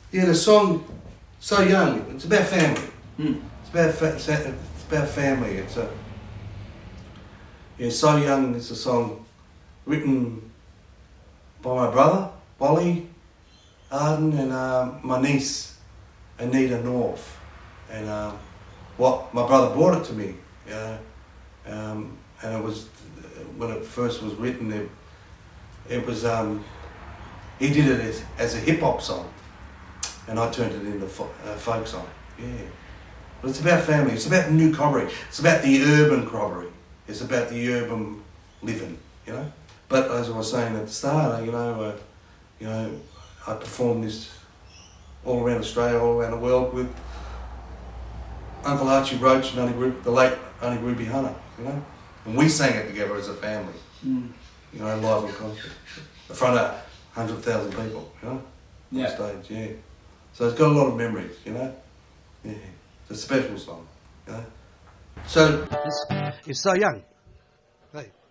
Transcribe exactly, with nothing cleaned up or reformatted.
Yeah, the song So Young. It's about family. Mm. It's about fa- it's about family. It's a yeah. So Young is a song written by my brother Wally Arden and uh, my niece Anita North. And uh, what my brother brought it to me. You know, um, and it was when it first was written. It, it was um, he did it as, as a hip hop song. And I turned it into a folk song, yeah. But it's about family, it's about New Cobbery, it's about the urban Cobbery, it's about the urban living, you know. But as I was saying at the start, you know, uh, you know, I performed this all around Australia, all around the world with Uncle Archie Roach and Auntie Ruby, the late Auntie Ruby Hunter, you know. And we sang it together as a family, mm. you know, live on concert, in front of one hundred thousand people, you know, yeah. on stage, yeah. So it's got a lot of memories, you know? Yeah. It's a special song, you know? So, it's, it's So Young. Hey.